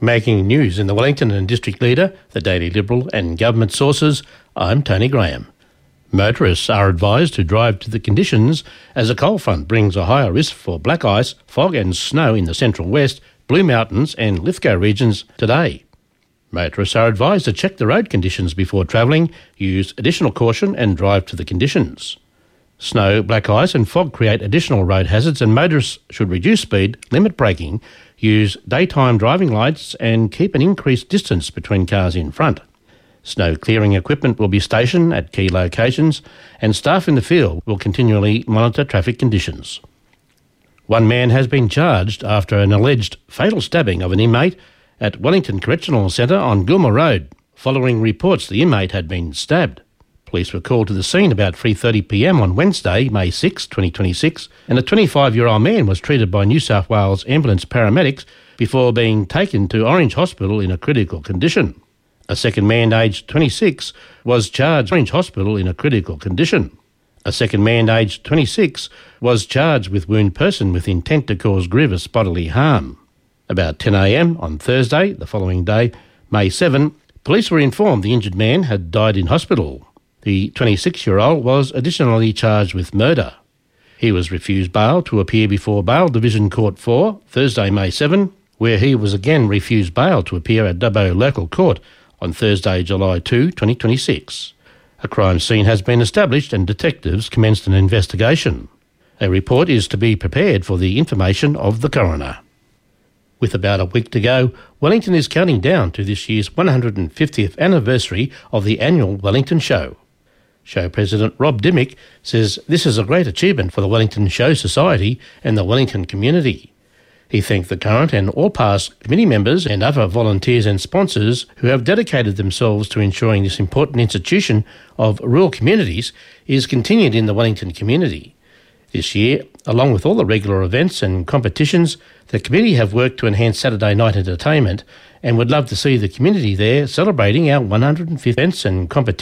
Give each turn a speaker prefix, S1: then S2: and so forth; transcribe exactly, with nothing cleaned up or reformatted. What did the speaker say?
S1: Making news in the Wellington and District Leader, the Daily Liberal and government sources, I'm Tony Graham. Motorists are advised to drive to the conditions as a cold front brings a higher risk for black ice, fog and snow in the Central West, Blue Mountains and Lithgow regions today. Motorists are advised to check the road conditions before travelling, use additional caution and drive to the conditions. Snow, black ice and fog create additional road hazards and motorists should reduce speed, limit braking, use daytime driving lights and keep an increased distance between cars in front. Snow clearing equipment will be stationed at key locations and staff in the field will continually monitor traffic conditions. One man has been charged after an alleged fatal stabbing of an inmate at Wellington Correctional Centre on Gilmer Road, following reports the inmate had been stabbed. Police were called to the scene about three thirty p m on Wednesday, May sixth, twenty twenty-six, and a twenty-five-year-old man was treated by New South Wales ambulance paramedics before being taken to Orange Hospital in a critical condition. A second man, aged twenty-six, was charged at Orange Hospital in a critical condition. A second man, aged twenty-six, was charged with wound person with intent to cause grievous bodily harm. About ten a m on Thursday, the following day, May seventh, police were informed the injured man had died in hospital. The twenty-six-year-old was additionally charged with murder. He was refused bail to appear before Bail Division Court four, Thursday, May seventh, where he was again refused bail to appear at Dubbo Local Court on Thursday, July second, twenty twenty-six. A crime scene has been established and detectives commenced an investigation. A report is to be prepared for the information of the coroner. With about a week to go, Wellington is counting down to this year's one hundred fiftieth anniversary of the annual Wellington Show. Show President Rob Dimmick says this is a great achievement for the Wellington Show Society and the Wellington community. He thanked the current and all past committee members and other volunteers and sponsors who have dedicated themselves to ensuring this important institution of rural communities is continued in the Wellington community. This year, along with all the regular events and competitions, the committee have worked to enhance Saturday night entertainment and would love to see the community there celebrating our one hundred fifth events and competitions.